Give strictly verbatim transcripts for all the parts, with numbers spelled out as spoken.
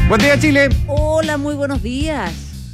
Buen día, Chile. Hola, muy buenos días.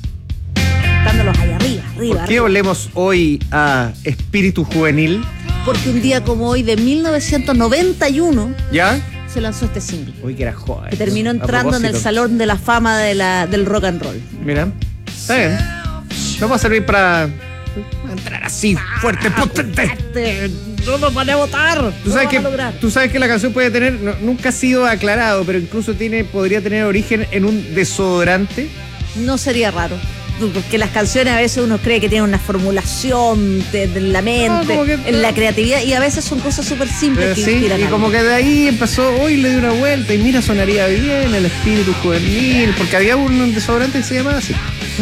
Dándolos allá arriba, arriba. ¿Por qué arriba. olemos hoy a espíritu juvenil? Porque un día como hoy de mil novecientos noventa y uno ¿Ya? se lanzó este single, Uy, que era joven. que terminó A entrando en el propósito. Salón de la Fama de la, del rock and roll. Mira, está bien. No va a servir para entrar así, fuerte, potente. No nos van a votar. Tú sabes, que, tú sabes que la canción puede tener, no, nunca ha sido aclarado, pero incluso tiene, podría tener origen en un desodorante. No sería raro. Porque las canciones a veces uno cree que tienen una formulación de, de la mente, No, como que- en la creatividad, y a veces son cosas súper simples Eh, que sí, inspiran. y a como uno. que de ahí empezó, hoy le dio una vuelta y mira, sonaría bien el espíritu juvenil, porque había un desodorante que se llamaba así.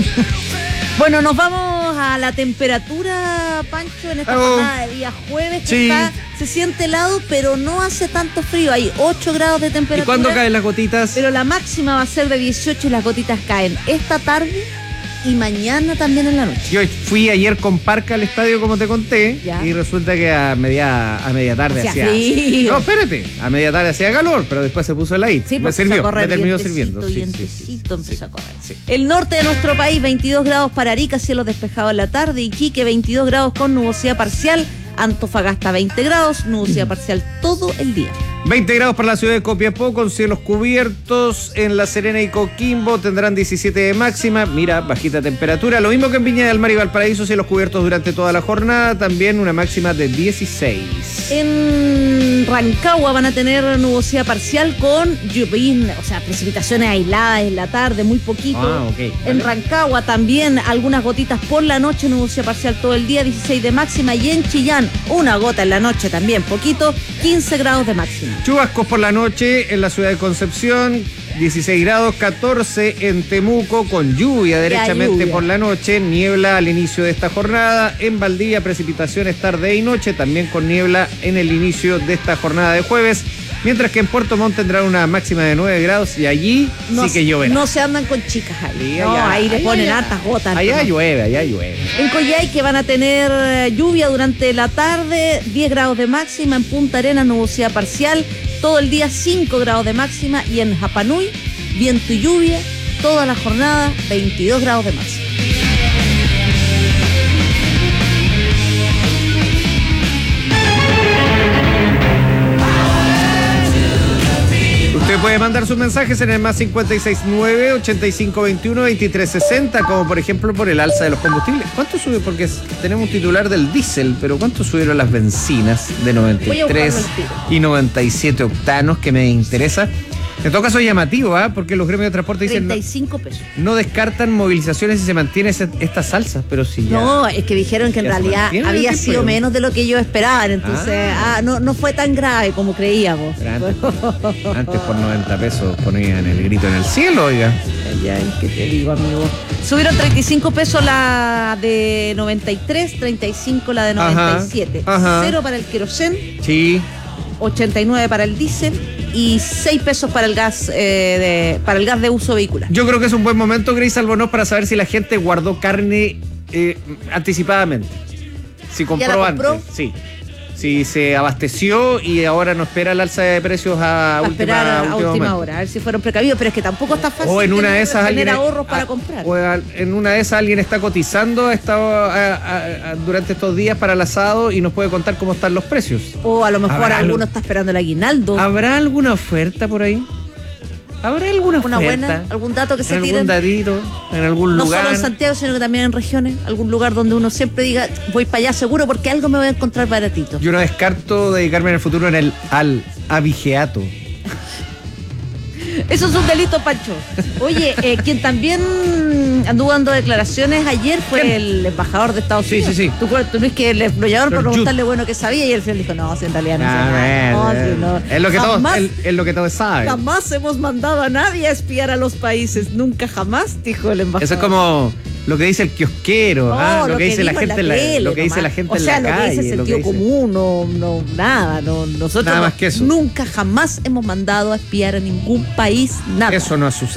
Bueno, nos vamos a la temperatura, Pancho, en esta Oh. jornada de día jueves, que Sí. está, se siente helado, pero no hace tanto frío. Hay ocho grados de ¿Y temperatura. cuándo caen las gotitas? Pero la máxima va a ser de dieciocho y las gotitas caen esta tarde y mañana también en la noche. Yo fui ayer con Parca al estadio, como te conté, Ya. y resulta que a media, a media tarde Hacía hacía... frío. No, espérate, a media tarde hacía calor, pero después se puso heladito. Sí, me porque sirvió, empezó a correr me terminó vientecito, sirviendo. Sí, sí, vientecito, sí, empezó sí, a correr. sí. El norte de nuestro país, veintidós grados para Arica, cielo despejado en la tarde. Iquique, veintidós grados con nubosidad parcial. Antofagasta, veinte grados, nubosidad parcial todo el día. veinte grados para la ciudad de Copiapó, con cielos cubiertos. En La Serena y Coquimbo tendrán diecisiete de máxima. Mira, bajita temperatura. Lo mismo que en Viña del Mar y Valparaíso, cielos cubiertos durante toda la jornada. También una máxima de dieciséis. En Rancagua van a tener nubosidad parcial con lluvia, o sea, precipitaciones aisladas en la tarde, muy poquito. Ah, ok. En Vale. Rancagua también algunas gotitas por la noche, nubosidad parcial todo el día, dieciséis de máxima. Y en Chillán, una gota en la noche también, poquito, quince grados de máxima. Chubascos por la noche en la ciudad de Concepción, dieciséis grados, catorce en Temuco, con lluvia derechamente lluvia. por la noche, niebla al inicio de esta jornada. En Valdivia, precipitaciones tarde y noche, también con niebla en el inicio de esta jornada de jueves. Mientras que en Puerto Montt tendrán una máxima de nueve grados y allí No, sí que lloverá. no se andan con chicas ahí. Sí, no, allá, ahí le allá, ponen allá. hartas gotas. Allá ¿no? llueve, allá llueve. En Coyhaique van a tener eh, lluvia durante la tarde, diez grados de máxima. En Punta Arenas, nubosidad parcial, todo el día cinco grados de máxima. Y en Japanui, viento y lluvia, toda la jornada, veintidós grados de máxima. Usted puede mandar sus mensajes en el más cinco seis nueve, ocho cinco dos uno, dos tres seis cero, como por ejemplo por el alza de los combustibles. ¿Cuánto sube? Porque es- tenemos un titular del diésel, pero ¿cuánto subieron las bencinas de noventa Voy y a tres buscarlo al tiro. y noventa y siete octanos, que me interesa? En todo caso es llamativo, ¿ah? Porque los gremios de transporte dicen treinta no, y cinco pesos. no descartan movilizaciones si se mantiene ese- esta salsa, pero si ya... No, es que dijeron que en Ya se realidad mantiene el había tipo, sido yo. menos de lo que ellos esperaban. Entonces, Ah. ah, no, no fue tan grave como creíamos. Pero Antes, antes por noventa pesos ponían el grito en el cielo, oiga. Ya, ¿qué te digo, amigo? Subieron treinta y cinco pesos la de noventa y tres, treinta y cinco la de noventa y siete. Ajá, ajá. Cero para el querosén, Sí. ochenta y nueve para el diésel y seis pesos para el gas eh, de, para el gas de uso vehicular. Yo creo que es un buen momento, Grace Albornoz, para saber si la gente guardó carne eh, anticipadamente. Si compró, ¿Ya la compró? antes. Sí. Si se abasteció y ahora no espera el alza de precios a, a última, esperar a, último última momento. hora, a ver si fueron precavidos, pero es que tampoco está fácil O en una tener, de esas tener alguien ahorros para ah, comprar. o al- en una de esas alguien está cotizando a esta- a- a- a- durante estos días para el asado y nos puede contar cómo están los precios. O a lo mejor Habrá alguno algo- está esperando el aguinaldo. ¿Habrá alguna oferta por ahí? ¿Habrá alguna Una oferta? buena, algún dato que se ¿En algún tiren. datito? ¿En algún No lugar? solo en Santiago, sino que también en regiones. Algún lugar donde uno siempre diga, voy para allá seguro porque algo me voy a encontrar baratito. Yo no descarto dedicarme en el futuro en el al abigeato. Eso es un delito, Pancho. Oye, eh, quien también anduvo dando declaraciones ayer fue ¿Quién? el embajador de Estados Sí, Unidos. sí, sí. ¿Tú, tú no es que le, lo llamaron para Lord preguntarle bueno qué sabía y al final dijo, no, si en realidad no sé Ah, nada. No, bueno, si no. es lo que todos, Jamás- es, es lo que todos saben. Jamás hemos mandado a nadie a espiar a los países. Nunca jamás, dijo el embajador. Eso es como lo que dice el kiosquero, No, ah, lo, que dice la dijo en gente en la, tele lo que dice nomás. la gente o en sea, la lo calle. que dice lo que sentido dice- común, no, no, nada, no, nosotros Nada no- más que eso. nunca jamás hemos mandado a espiar a ningún país, nada. Eso no ha sucedido.